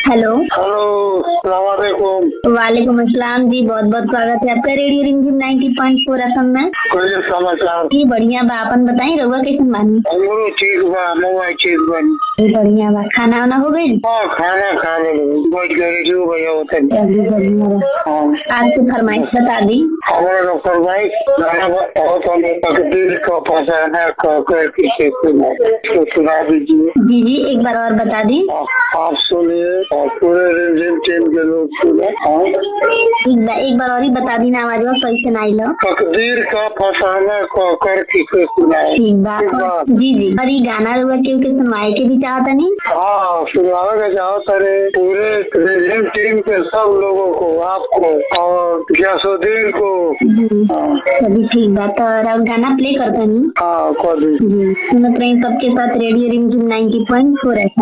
Hello. Hello, सलामकुम। वालेकुम अस्सलाम जी, बहुत बहुत स्वागत है आपका रेडियो रिमझिम 90.4 FM में। कोई समाचार जी बढ़िया बा, अपन बताई रउआ कैसन बानी? हमरो ठीक बा, मोबाइल ठीक बन। जी बढ़िया बा, खाना वाना हो गई? हाँ, खाना खा ले बैठ के रेडियो भैया होते हैं। जी बढ़िया बा। हाँ, आज की फरमाइश बता दी। हमारे डॉक्टर भाई गाना बहुत हमें तकदीर का फसाना कहकर किसी को सुना दीजिए। जी जी, एक बार और बता दी। आप सुनिए और पूरे रिमझिम टीम के लोग सुने। एक बार और ही बता दी ना, आवाज सही से ना आइलो। तकदीर का फसाना कहकर किसी सुनाए। ठीक बा। जी जी, और ये गाना रउआ केहू के सुनवाए के भी चाहता नहीं? हाँ, सुनावे का चाहो सारे पूरे रिमझिम टीम के सब लोगों को, आपको और गयासुद्दीन को। चलिए ठीक बा, तो और गाना प्ले करता नहीं। हाँ, कर दीजिए। जी, सुनत रही सबके साथ रेडियो रिमझिम 90.4 FM।